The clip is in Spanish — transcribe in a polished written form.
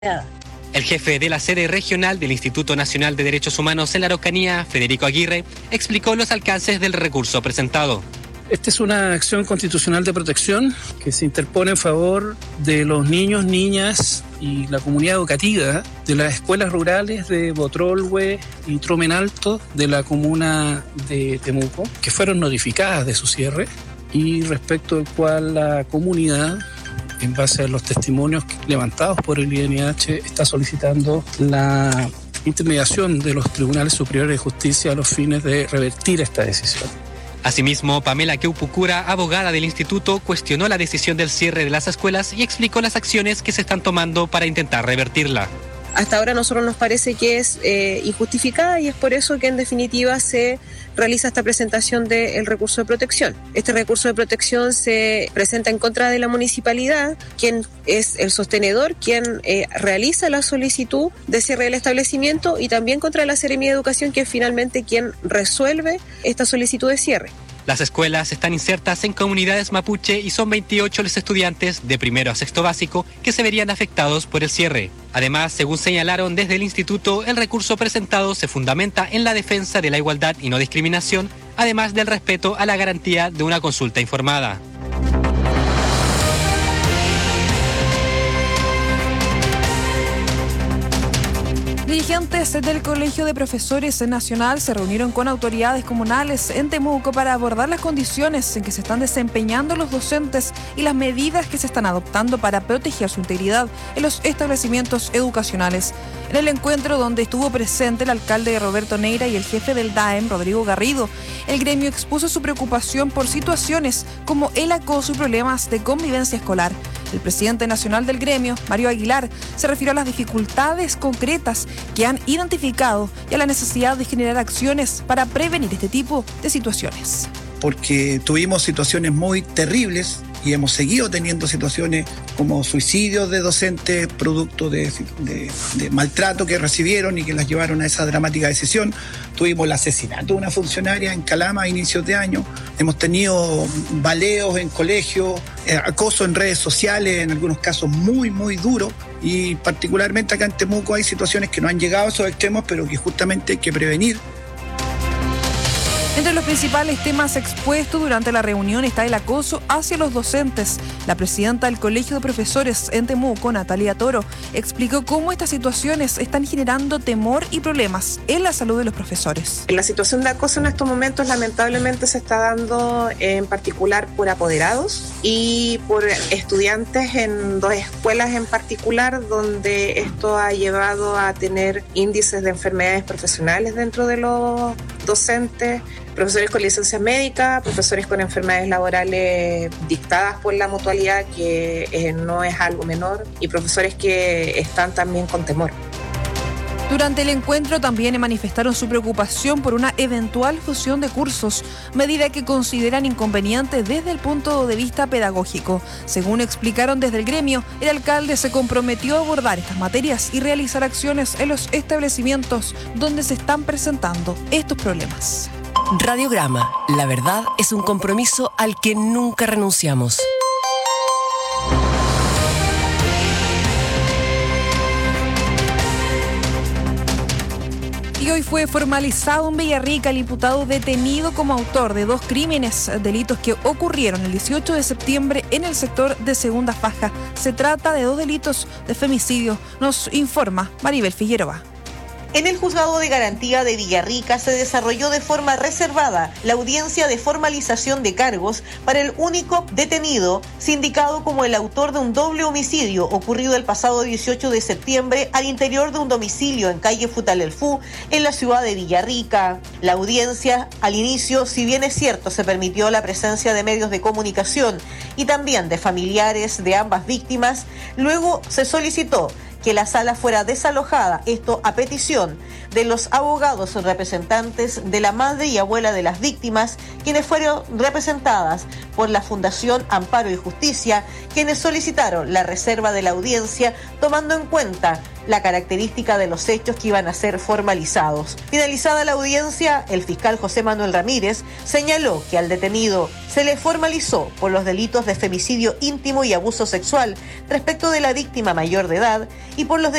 El jefe de la sede regional del Instituto Nacional de Derechos Humanos en la Araucanía, Federico Aguirre, explicó los alcances del recurso presentado. Esta es una acción constitucional de protección que se interpone en favor de los niños, niñas y la comunidad educativa de las escuelas rurales de Botrolhue y Tromen Alto de la comuna de Temuco, que fueron notificadas de su cierre y respecto al cual la comunidad, en base a los testimonios levantados por el INH, está solicitando la intermediación de los tribunales superiores de justicia a los fines de revertir esta decisión. Asimismo, Pamela Keupucura, abogada del instituto, cuestionó la decisión del cierre de las escuelas y explicó las acciones que se están tomando para intentar revertirla. Hasta ahora a nosotros nos parece que es injustificada y es por eso que en definitiva se realiza esta presentación del recurso de protección. Este recurso de protección se presenta en contra de la municipalidad, quien es el sostenedor, quien realiza la solicitud de cierre del establecimiento, y también contra la Seremía de Educación, que es finalmente quien resuelve esta solicitud de cierre. Las escuelas están insertas en comunidades mapuche y son 28 los estudiantes de primero a sexto básico que se verían afectados por el cierre. Además, según señalaron desde el instituto, el recurso presentado se fundamenta en la defensa de la igualdad y no discriminación, además del respeto a la garantía de una consulta informada. Dirigentes del Colegio de Profesores Nacional se reunieron con autoridades comunales en Temuco para abordar las condiciones en que se están desempeñando los docentes y las medidas que se están adoptando para proteger su integridad en los establecimientos educacionales. En el encuentro, donde estuvo presente el alcalde Roberto Neira y el jefe del DAEM, Rodrigo Garrido, el gremio expuso su preocupación por situaciones como el acoso y problemas de convivencia escolar. El presidente nacional del gremio, Mario Aguilar, se refirió a las dificultades concretas que han identificado y a la necesidad de generar acciones para prevenir este tipo de situaciones. Porque tuvimos situaciones muy terribles y hemos seguido teniendo situaciones como suicidios de docentes producto de maltrato que recibieron y que las llevaron a esa dramática decisión. Tuvimos el asesinato de una funcionaria en Calama a inicios de año. Hemos tenido baleos en colegios, acoso en redes sociales, en algunos casos muy, muy duros. Y particularmente acá en Temuco hay situaciones que no han llegado a esos extremos, pero que justamente hay que prevenir. Entre los principales temas expuestos durante la reunión está el acoso hacia los docentes. La presidenta del Colegio de Profesores en Temuco, Natalia Toro, explicó cómo estas situaciones están generando temor y problemas en la salud de los profesores. La situación de acoso en estos momentos lamentablemente se está dando en particular por apoderados y por estudiantes en 2 escuelas en particular, donde esto ha llevado a tener índices de enfermedades profesionales dentro de los docentes, profesores con licencia médica, profesores con enfermedades laborales dictadas por la mutualidad, que no es algo menor, y profesores que están también con temor. Durante el encuentro también manifestaron su preocupación por una eventual fusión de cursos, medida que consideran inconveniente desde el punto de vista pedagógico. Según explicaron desde el gremio, el alcalde se comprometió a abordar estas materias y realizar acciones en los establecimientos donde se están presentando estos problemas. Radiograma, la verdad es un compromiso al que nunca renunciamos. Y hoy fue formalizado en Villarrica el imputado detenido como autor de 2 crímenes, delitos que ocurrieron el 18 de septiembre en el sector de Segunda Faja. Se trata de 2 delitos de femicidio, nos informa Maribel Figueroa. En el Juzgado de Garantía de Villarrica se desarrolló de forma reservada la audiencia de formalización de cargos para el único detenido, sindicado como el autor de un doble homicidio ocurrido el pasado 18 de septiembre al interior de un domicilio en calle Futalelfú, en la ciudad de Villarrica. La audiencia, al inicio, si bien es cierto, se permitió la presencia de medios de comunicación y también de familiares de ambas víctimas, luego se solicitó que la sala fuera desalojada, esto a petición de los abogados representantes de la madre y abuela de las víctimas, quienes fueron representadas por la Fundación Amparo y Justicia, quienes solicitaron la reserva de la audiencia tomando en cuenta la característica de los hechos que iban a ser formalizados. Finalizada la audiencia, el fiscal José Manuel Ramírez señaló que al detenido se le formalizó por los delitos de femicidio íntimo y abuso sexual respecto de la víctima mayor de edad y por los